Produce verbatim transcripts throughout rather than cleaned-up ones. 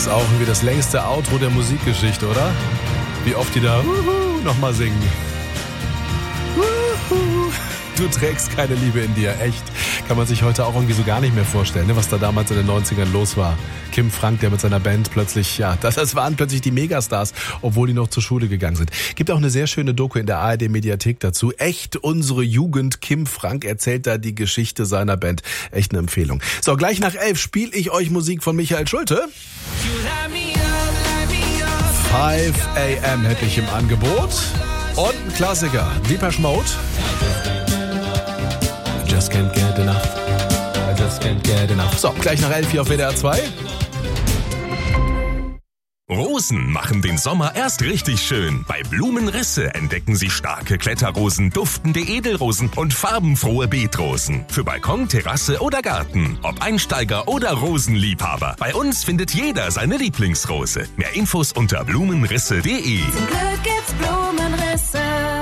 Ist auch irgendwie das längste Outro der Musikgeschichte, oder? Wie oft die da uhu, nochmal singen. Uhu. Du trägst keine Liebe in dir, echt. Kann man sich heute auch irgendwie so gar nicht mehr vorstellen, ne, was da damals in den neunzigern los war. Kim Frank, der mit seiner Band plötzlich, ja, das, das waren plötzlich die Megastars, obwohl die noch zur Schule gegangen sind. Gibt auch eine sehr schöne Doku in der A R D-Mediathek dazu. Echt unsere Jugend. Kim Frank erzählt da die Geschichte seiner Band. Echt eine Empfehlung. So, gleich nach elf spiele ich euch Musik von Michael Schulte. five a m hätte ich im Angebot. Und ein Klassiker, Depeche Mode. I just can't get enough. I just can't get enough. So, gleich nach elf hier auf W D R zwei. Rosen machen den Sommer erst richtig schön. Bei Blumenrisse entdecken Sie starke Kletterrosen, duftende Edelrosen und farbenfrohe Beetrosen. Für Balkon, Terrasse oder Garten. Ob Einsteiger oder Rosenliebhaber. Bei uns findet jeder seine Lieblingsrose. Mehr Infos unter blumenrisse punkt de. Zum Glück gibt's Blumenrisse.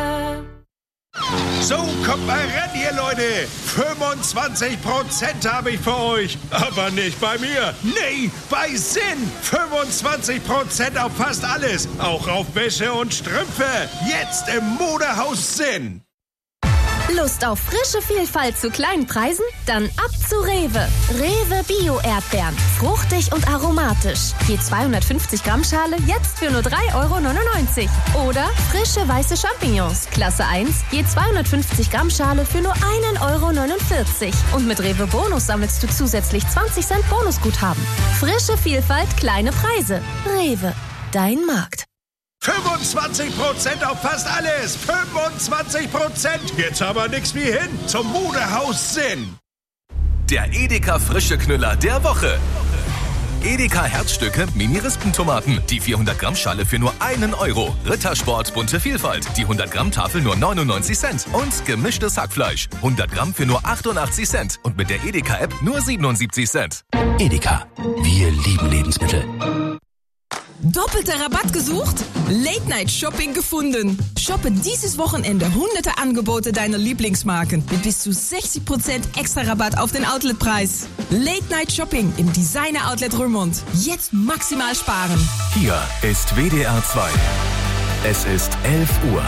So, kommt mal ran hier, Leute. fünfundzwanzig Prozent habe ich für euch. Aber nicht bei mir. Nee, bei Sinn. fünfundzwanzig Prozent auf fast alles. Auch auf Wäsche und Strümpfe. Jetzt im Modehaus Sinn. Lust auf frische Vielfalt zu kleinen Preisen? Dann ab zu Rewe. Rewe Bio-Erdbeeren. Fruchtig und aromatisch. Je zweihundertfünfzig Gramm Schale jetzt für nur drei Euro neunundneunzig. Oder frische weiße Champignons. Klasse eins. Je zweihundertfünfzig Gramm Schale für nur ein Euro neunundvierzig. Und mit Rewe Bonus sammelst du zusätzlich zwanzig Cent Bonusguthaben. Frische Vielfalt, kleine Preise. Rewe. Dein Markt. fünfundzwanzig Prozent auf fast alles. fünfundzwanzig Prozent. Jetzt aber nix wie hin zum Modehaus Sinn. Der Edeka Frische Knüller der Woche. Edeka Herzstücke Mini-Rispentomaten. Die vierhundert Gramm Schale für nur einen Euro. Rittersport bunte Vielfalt. Die hundert Gramm Tafel nur neunundneunzig Cent. Und gemischtes Hackfleisch. hundert Gramm für nur achtundachtzig Cent. Und mit der Edeka-App nur siebenundsiebzig Cent. Edeka. Wir lieben Lebensmittel. Doppelter Rabatt gesucht? Late-Night-Shopping gefunden. Shoppe dieses Wochenende hunderte Angebote deiner Lieblingsmarken mit bis zu sechzig Prozent extra Rabatt auf den Outletpreis. Late-Night-Shopping im Designer-Outlet Römond. Jetzt maximal sparen. Hier ist W D R zwei. Es ist elf Uhr.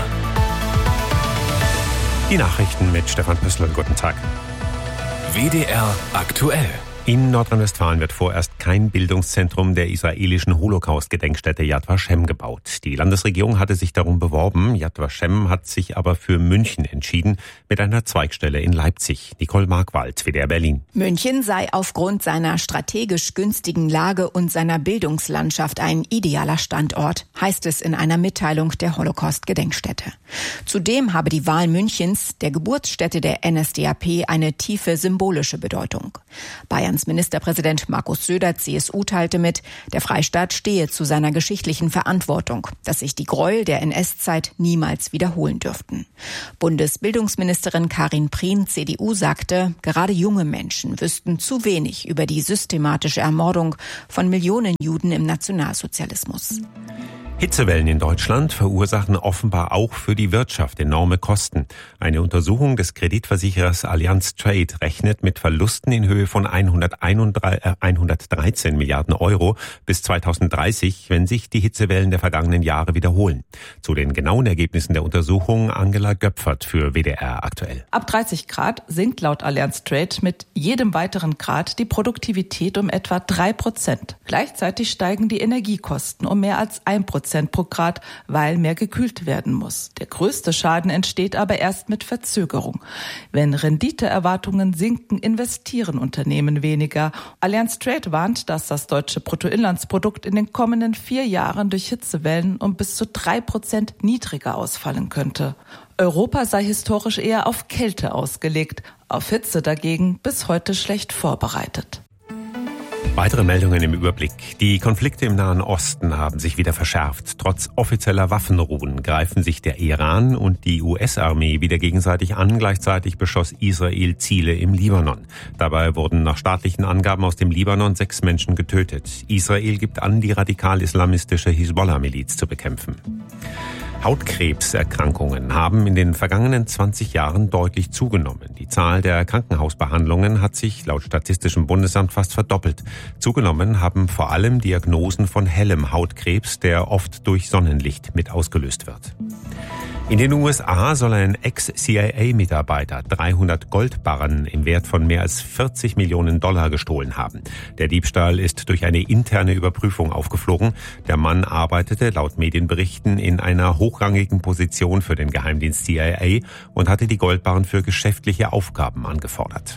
Die Nachrichten mit Stefan Püssl. Guten Tag. W D R aktuell. In Nordrhein-Westfalen wird vorerst kein Bildungszentrum der israelischen Holocaust-Gedenkstätte Yad Vashem gebaut. Die Landesregierung hatte sich darum beworben. Yad Vashem hat sich aber für München entschieden, mit einer Zweigstelle in Leipzig. Nicole Markwald, W D R Berlin. München sei aufgrund seiner strategisch günstigen Lage und seiner Bildungslandschaft ein idealer Standort, heißt es in einer Mitteilung der Holocaust-Gedenkstätte. Zudem habe die Wahl Münchens, der Geburtsstätte der N S D A P, eine tiefe symbolische Bedeutung. Bayerns Ministerpräsident Markus Söder, C S U, teilte mit, der Freistaat stehe zu seiner geschichtlichen Verantwortung, dass sich die Gräuel der N S-Zeit niemals wiederholen dürften. Bundesbildungsministerin Karin Prien, C D U, sagte, gerade junge Menschen wüssten zu wenig über die systematische Ermordung von Millionen Juden im Nationalsozialismus. Hitzewellen in Deutschland verursachen offenbar auch für die Wirtschaft enorme Kosten. Eine Untersuchung des Kreditversicherers Allianz Trade rechnet mit Verlusten in Höhe von hundertdreizehn Milliarden Euro bis zweitausenddreißig, wenn sich die Hitzewellen der vergangenen Jahre wiederholen. Zu den genauen Ergebnissen der Untersuchung Angela Göpfert für W D R aktuell. Ab dreißig Grad sinkt laut Allianz Trade mit jedem weiteren Grad die Produktivität um etwa drei Prozent. Gleichzeitig steigen die Energiekosten um mehr als ein Prozent pro Grad, weil mehr gekühlt werden muss. Der größte Schaden entsteht aber erst mit Verzögerung. Wenn Renditeerwartungen sinken, investieren Unternehmen weniger. Allianz Trade warnt, dass das deutsche Bruttoinlandsprodukt in den kommenden vier Jahren durch Hitzewellen um bis zu drei Prozent niedriger ausfallen könnte. Europa sei historisch eher auf Kälte ausgelegt, auf Hitze dagegen bis heute schlecht vorbereitet. Weitere Meldungen im Überblick. Die Konflikte im Nahen Osten haben sich wieder verschärft. Trotz offizieller Waffenruhen greifen sich der Iran und die U S-Armee wieder gegenseitig an. Gleichzeitig beschoss Israel Ziele im Libanon. Dabei wurden nach staatlichen Angaben aus dem Libanon sechs Menschen getötet. Israel gibt an, die radikal-islamistische Hisbollah-Miliz zu bekämpfen. Hautkrebserkrankungen haben in den vergangenen zwanzig Jahren deutlich zugenommen. Die Zahl der Krankenhausbehandlungen hat sich laut Statistischem Bundesamt fast verdoppelt. Zugenommen haben vor allem Diagnosen von hellem Hautkrebs, der oft durch Sonnenlicht mit ausgelöst wird. In den U S A soll ein Ex-C I A-Mitarbeiter dreihundert Goldbarren im Wert von mehr als vierzig Millionen Dollar gestohlen haben. Der Diebstahl ist durch eine interne Überprüfung aufgeflogen. Der Mann arbeitete laut Medienberichten in einer hochrangigen Position für den Geheimdienst C I A und hatte die Goldbarren für geschäftliche Aufgaben angefordert.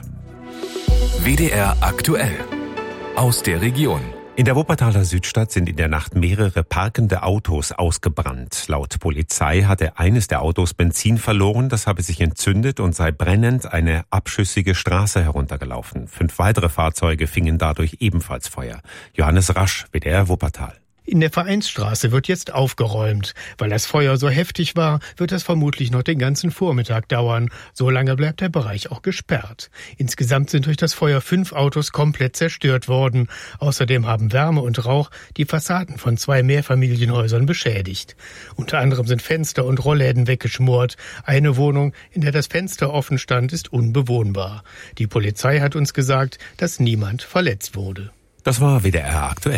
W D R aktuell aus der Region. In der Wuppertaler Südstadt sind in der Nacht mehrere parkende Autos ausgebrannt. Laut Polizei hatte eines der Autos Benzin verloren, das habe sich entzündet und sei brennend eine abschüssige Straße heruntergelaufen. Fünf weitere Fahrzeuge fingen dadurch ebenfalls Feuer. Johannes Rasch, W D R Wuppertal. In der Vereinsstraße wird jetzt aufgeräumt. Weil das Feuer so heftig war, wird es vermutlich noch den ganzen Vormittag dauern. So lange bleibt der Bereich auch gesperrt. Insgesamt sind durch das Feuer fünf Autos komplett zerstört worden. Außerdem haben Wärme und Rauch die Fassaden von zwei Mehrfamilienhäusern beschädigt. Unter anderem sind Fenster und Rollläden weggeschmort. Eine Wohnung, in der das Fenster offen stand, ist unbewohnbar. Die Polizei hat uns gesagt, dass niemand verletzt wurde. Das war W D R aktuell.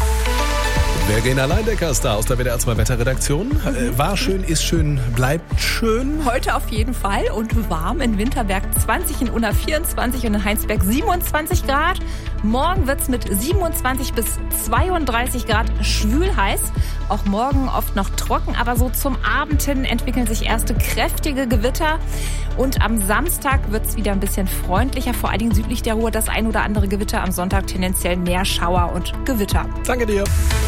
Verena Leindecker ist da aus der W D R zwei Wetterredaktion. Äh, war schön, ist schön, bleibt schön. Heute auf jeden Fall und warm. In Winterberg zwanzig, in Unna vierundzwanzig und in Heinsberg siebenundzwanzig Grad. Morgen wird's mit siebenundzwanzig bis zweiunddreißig Grad schwül heiß. Auch morgen oft noch trocken, aber so zum Abend hin entwickeln sich erste kräftige Gewitter. Und am Samstag wird's wieder ein bisschen freundlicher, vor allen Dingen südlich der Ruhr das ein oder andere Gewitter. Am Sonntag tendenziell mehr Schauer und Gewitter. Danke dir.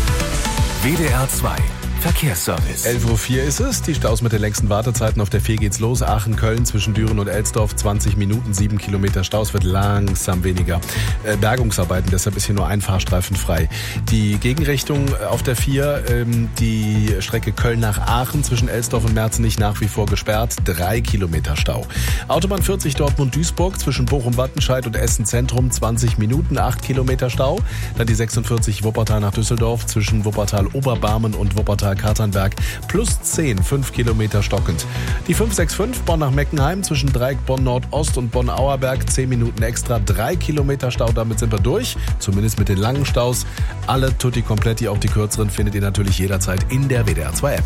W D R zwei Verkehrsservice. elf Uhr vier ist es. Die Staus mit den längsten Wartezeiten auf der vier geht's los. Aachen-Köln zwischen Düren und Elsdorf. zwanzig Minuten, sieben Kilometer Staus, wird langsam weniger. Äh, Bergungsarbeiten, deshalb ist hier nur ein Fahrstreifen frei. Die Gegenrichtung auf der vier, ähm, die Strecke Köln nach Aachen zwischen Elsdorf und Merzenich nach wie vor gesperrt. drei Kilometer Stau. Autobahn vierzig Dortmund-Duisburg zwischen Bochum-Wattenscheid und Essen-Zentrum. zwanzig Minuten, acht Kilometer Stau. Dann die sechsundvierzig Wuppertal nach Düsseldorf zwischen Wuppertal-Oberbarmen und Wuppertal Katernberg plus zehn, fünf Kilometer stockend. Die fünf sechs fünf Bonn nach Meckenheim zwischen Dreieck Bonn Nordost und Bonn Auerberg, zehn Minuten extra, drei Kilometer Stau, damit sind wir durch, zumindest mit den langen Staus. Alle Tutti Kompletti, auch die kürzeren, findet ihr natürlich jederzeit in der W D R zwei App.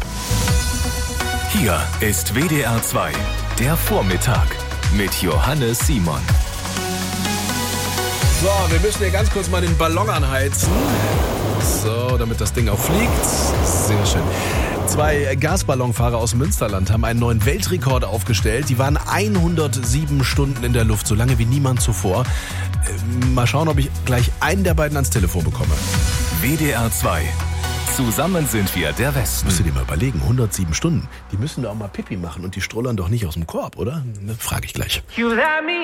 Hier ist W D R zwei, der Vormittag mit Johannes Simon. So, wir müssen hier ganz kurz mal den Ballon anheizen. So, damit das Ding auch fliegt. Sehr schön. Zwei Gasballonfahrer aus Münsterland haben einen neuen Weltrekord aufgestellt. Die waren hundertsieben Stunden in der Luft, so lange wie niemand zuvor. Mal schauen, ob ich gleich einen der beiden ans Telefon bekomme. W D R zwei. Zusammen sind wir der Westen. Musst du dir mal überlegen, hundertsieben Stunden. Die müssen da auch mal Pipi machen und die strollern doch nicht aus dem Korb, oder? Frage ich gleich. You let me